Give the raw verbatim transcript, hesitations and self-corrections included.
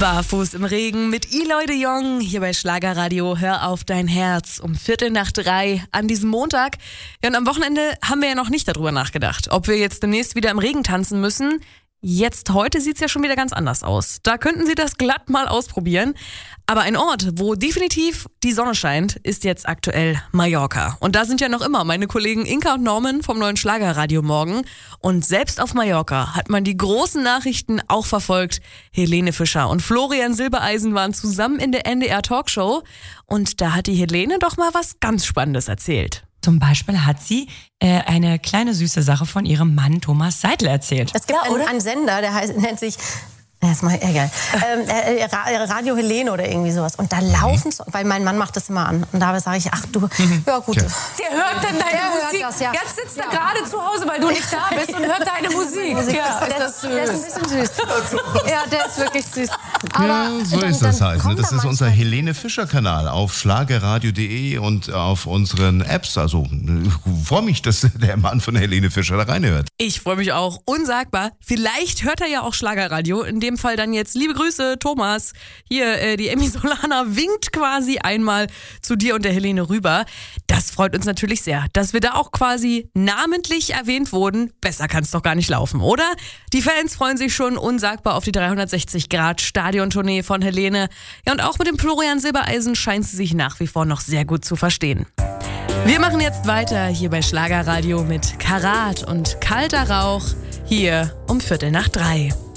Barfuß im Regen mit Eloy de Jong hier bei Schlagerradio. Hör auf dein Herz um Viertel nach drei an diesem Montag. Ja, und am Wochenende haben wir ja noch nicht darüber nachgedacht, ob wir jetzt demnächst wieder im Regen tanzen müssen. Jetzt, heute sieht's ja schon wieder ganz anders aus. Da könnten Sie das glatt mal ausprobieren. Aber ein Ort, wo definitiv die Sonne scheint, ist jetzt aktuell Mallorca. Und da sind ja noch immer meine Kollegen Inka und Norman vom neuen Schlagerradio morgen. Und selbst auf Mallorca hat man die großen Nachrichten auch verfolgt. Helene Fischer und Florian Silbereisen waren zusammen in der N D R-Talkshow. Und da hat die Helene doch mal was ganz Spannendes erzählt. Zum Beispiel hat sie äh, eine kleine süße Sache von ihrem Mann Thomas Seidel erzählt. Es gibt ja, einen, einen Sender, der heißt, nennt sich, das ist mal egal, ähm, äh, Radio Helene oder irgendwie sowas. Und da laufen, so, weil mein Mann macht das immer an. Und da sage ich, ach du, ja gut. Der hört dann deine der Musik. Hört das, ja. Jetzt sitzt er ja. gerade zu Hause, weil du nicht da bist und hört deine Musik. Musik. Ja, der, ist das süß. der ist ein bisschen süß. Ja, der ist wirklich süß. Aber ja, so dann, ist das dann halt. Ne? Das da ist unser Helene Fischer Kanal auf schlagerradio punkt de und auf unseren Apps. Also ich freue mich, dass der Mann von Helene Fischer da reinhört. Ich freue mich auch. Unsagbar. Vielleicht hört er ja auch Schlagerradio. In dem Fall dann jetzt liebe Grüße, Thomas. Hier, äh, die Emmy Solana winkt quasi einmal zu dir und der Helene rüber. Das freut uns natürlich sehr, dass wir da auch quasi namentlich erwähnt wurden. Besser kann es doch gar nicht laufen, oder? Die Fans freuen sich schon unsagbar auf die dreihundertsechzig Grad Stadiontournee von Helene. Ja, und auch mit dem Florian Silbereisen scheint sie sich nach wie vor noch sehr gut zu verstehen. Wir machen jetzt weiter hier bei Schlagerradio mit Karat und Kalter Rauch hier um Viertel nach drei.